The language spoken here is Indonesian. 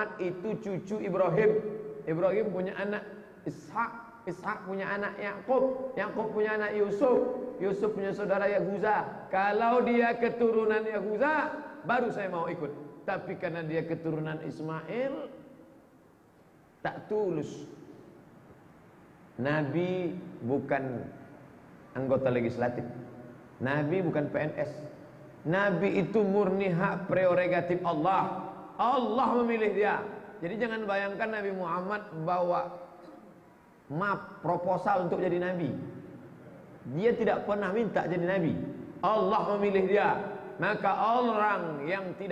Muhammad itu cucu Ibrahim. Ibrahim punya anak Ishak, Ishak punya anak Yakub, Yakub punya anak Yusuf, Yusuf punya saudara Yahuza. Kalau dia keturunan Yahuza, baru saya mau ikut. Tapi karena dia keturunan Ismail, tak tulus. Nabi bukan anggota legislatif, Nabi bukan PNS. Nabi itu murni hak prerogatif Allah. Allah memilih dia. Jadi jangan bayangkan Nabi Muhammad bawa map proposal untuk jadi nabi. Dia tidak pernah minta jadi nabi. Allah memilih dia. Maka orang yang tidak